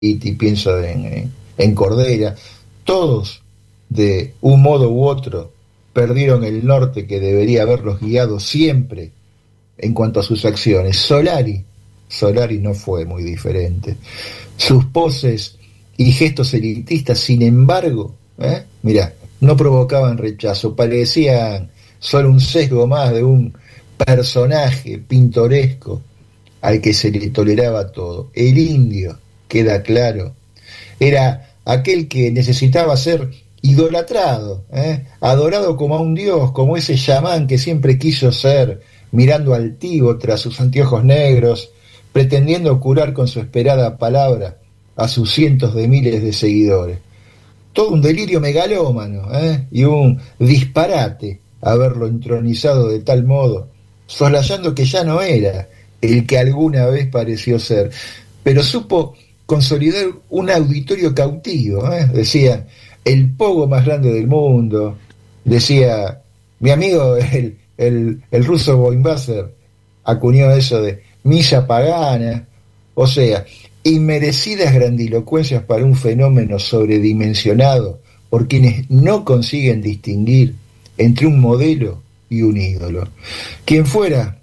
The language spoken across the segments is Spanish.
y pienso en Cordera, todos de un modo u otro perdieron el norte que debería haberlos guiado siempre en cuanto a sus acciones. Solari no fue muy diferente. Sus poses y gestos elitistas, sin embargo, mira, no provocaban rechazo, parecían solo un sesgo más de un personaje pintoresco al que se le toleraba todo. El indio, queda claro, era aquel que necesitaba ser idolatrado, adorado como a un dios, como ese chamán que siempre quiso ser, mirando altivo tras sus anteojos negros, pretendiendo curar con su esperada palabra a sus cientos de miles de seguidores. Todo un delirio megalómano, y un disparate haberlo entronizado de tal modo, soslayando que ya no era el que alguna vez pareció ser, pero supo consolidar un auditorio cautivo, decía, el pogo más grande del mundo, decía, mi amigo el ruso Boimbacher acuñó eso de misa pagana, o sea, inmerecidas grandilocuencias para un fenómeno sobredimensionado por quienes no consiguen distinguir entre un modelo y un ídolo. Quien fuera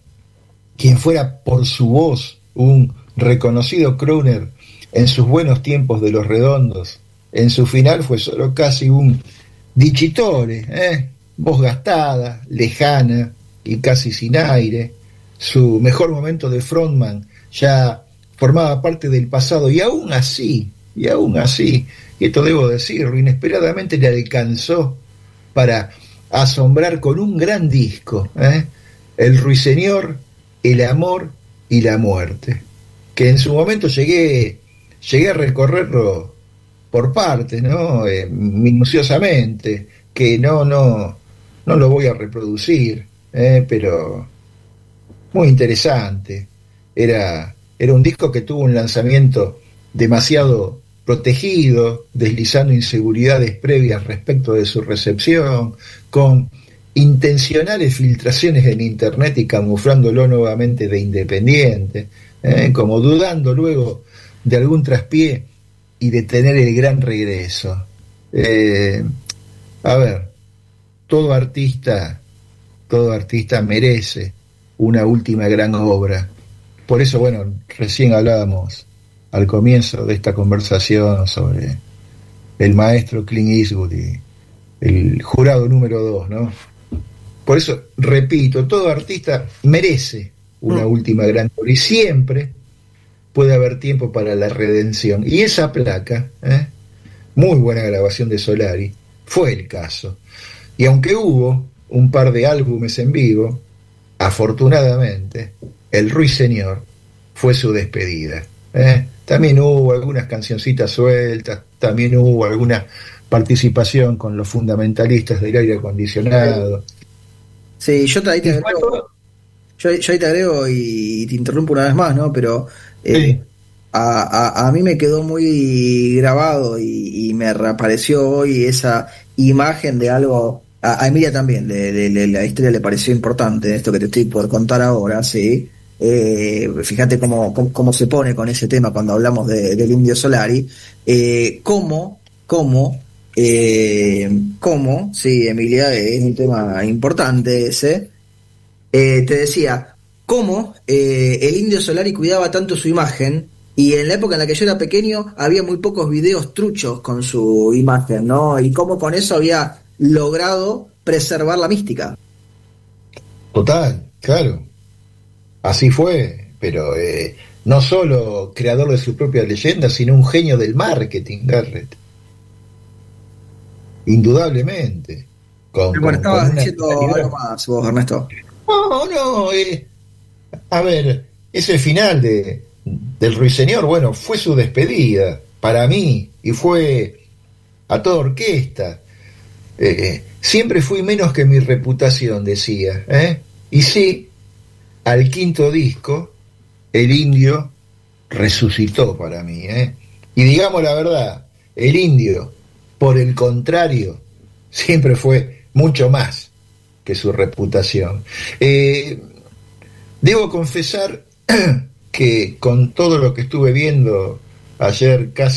por su voz un reconocido crooner en sus buenos tiempos de Los Redondos, en su final fue solo casi un dicitore, voz gastada, lejana y casi sin aire. Su mejor momento de frontman ya formaba parte del pasado y aún así, y esto debo decirlo, inesperadamente le alcanzó para asombrar con un gran disco, El Ruiseñor, El Amor y la Muerte, que en su momento llegué a recorrerlo por partes, ¿no? Minuciosamente, que no lo voy a reproducir, pero muy interesante. Era un disco que tuvo un lanzamiento demasiado protegido, deslizando inseguridades previas respecto de su recepción, con intencionales filtraciones en internet y camuflándolo nuevamente de independiente, como dudando luego de algún traspié y de tener el gran regreso. A ver, todo artista merece una última gran obra. Por eso, bueno, recién hablábamos al comienzo de esta conversación sobre el maestro Clint Eastwood y el jurado número 2, ¿no? Por eso, repito, todo artista merece una última gran obra y siempre puede haber tiempo para la redención. Y esa placa, muy buena grabación de Solari, fue el caso. Y aunque hubo un par de álbumes en vivo, afortunadamente, El Ruiseñor fue su despedida. También hubo algunas cancioncitas sueltas, también hubo alguna participación con los fundamentalistas del aire acondicionado. Sí, yo ahí te agrego, yo ahí te agrego y te interrumpo una vez más, ¿no? Pero Sí. a mí me quedó muy grabado y me reapareció hoy esa imagen de algo. A Emilia también, de la historia le pareció importante, esto que te estoy por contar ahora, sí. Fíjate cómo se pone con ese tema cuando hablamos del Indio Solari. Sí, Emilia, es un tema importante ese. Te decía, cómo el Indio Solari cuidaba tanto su imagen, y en la época en la que yo era pequeño había muy pocos videos truchos con su imagen, ¿no? Y cómo con eso había logrado preservar la mística. Total, claro. Así fue, pero no solo creador de su propia leyenda, sino un genio del marketing, Garrett. Indudablemente. Bueno, Con estabas una diciendo algo claridad. más vos, Ernesto. No, a ver, ese final del Ruiseñor, bueno, fue su despedida para mí y fue a toda orquesta. Siempre fui menos que mi reputación, decía. Y sí, al quinto disco, el indio resucitó para mí. Y digamos la verdad, el indio, por el contrario, siempre fue mucho más que su reputación. Debo confesar que con todo lo que estuve viendo Ayer casi